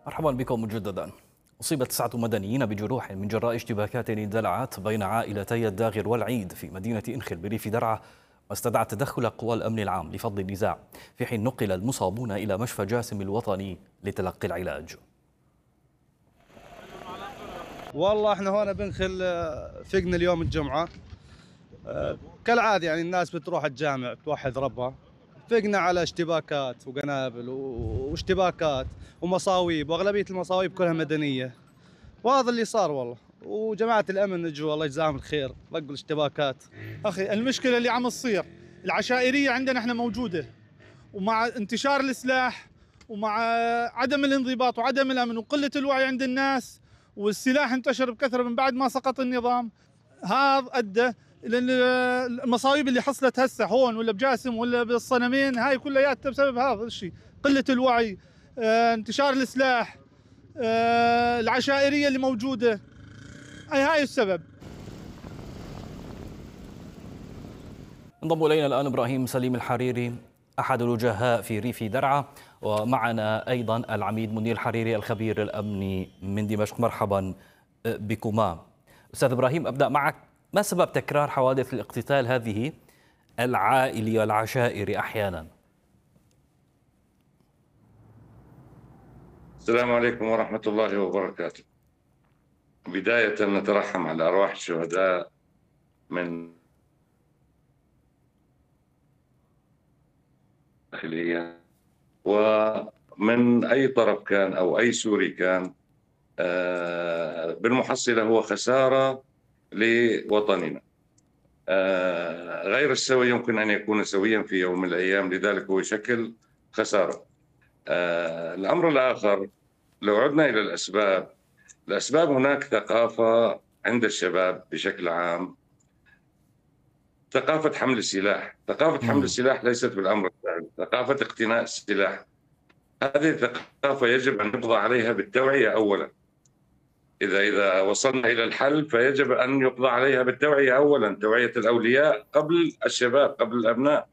مرحبا بكم مجددا. أصيب 9 مدنيين بجروح من جراء اشتباكات اندلعت بين عائلتي الداغر والعيد في مدينة إنخل بريف درعا، واستدعت تدخل قوى الأمن العام لفض النزاع، في حين نقل المصابون إلى مشفى جاسم الوطني لتلقي العلاج. والله احنا هنا بنخل فقنا اليوم الجمعة. كالعادة يعني الناس بتروح الجامع توحد ربها. فقنا على اشتباكات وقنابل واشتباكات ومصاويب، واغلبية المصاويب كلها مدنية، وهذا اللي صار والله. وجماعة الأمن اجوا الله يجزاهم الخير رقوا الاشتباكات. أخي المشكلة اللي عم تصير العشائرية عندنا احنا موجودة، ومع انتشار السلاح ومع عدم الانضباط وعدم الأمن وقلة الوعي عند الناس، والسلاح انتشر بكثرة من بعد ما سقط النظام. هذا أدى إلى المصايب اللي حصلت هسه هون ولا بجاسم ولا بالصنمين، هاي كلها بسبب هذا الشيء، قلة الوعي، انتشار السلاح، العشائرية اللي موجودة، هاي السبب. انضم إلينا الآن إبراهيم سليم الحريري أحد الوجهاء في ريف درعا، ومعنا أيضا العميد منير الحريري الخبير الأمني من دمشق. مرحبا بكما. أستاذ إبراهيم، أبدأ معك. ما سبب تكرار حوادث الاقتتال هذه العائلي والعشائري أحيانا؟ السلام عليكم ورحمة الله وبركاته. بداية نترحم على أرواح الشهداء من داخليا ومن أي طرف كان أو أي سوري كان. بالمحصلة هو خسارة لوطننا. غير السوي يمكن أن يكون سويا في يوم من الأيام، لذلك هو يشكل خسارة. الأمر الآخر، لو عدنا إلى الأسباب هناك ثقافة عند الشباب بشكل عام، ثقافة حمل السلاح. ثقافة حمل السلاح ليست بالأمر السهل، ثقافة اقتناء السلاح. هذه الثقافة يجب أن نقضى عليها بالتوعية أولا. إذا وصلنا إلى الحل فيجب أن يقضى عليها بالتوعية أولا، توعية الأولياء قبل الشباب، قبل الأبناء.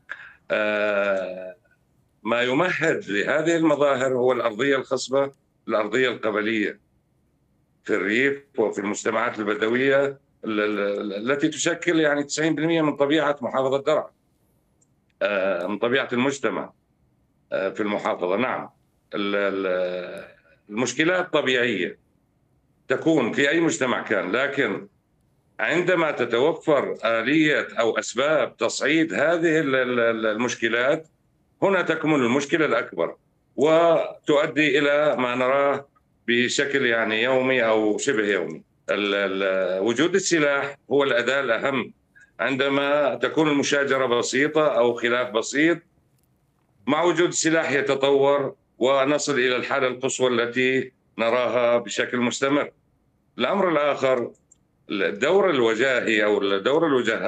ما يمهد لهذه المظاهر هو الأرضية الخصبة، الأرضية القبلية في الريف وفي المجتمعات البدوية التي تشكل يعني 90% من طبيعة محافظة درعا، من طبيعة المجتمع في المحافظة. نعم، المشكلات طبيعية تكون في أي مجتمع كان، لكن عندما تتوفر آلية أو أسباب تصعيد هذه المشكلات، هنا تكمن المشكلة الأكبر وتؤدي إلى ما نراه بشكل يعني يومي أو شبه يومي. وجود السلاح هو الأداة الأهم. عندما تكون المشاجرة بسيطة أو خلاف بسيط، مع وجود السلاح يتطور ونصل إلى الحالة القصوى التي نراها بشكل مستمر. الأمر الآخر، الدور الوجاهي أو الدور الوجهاء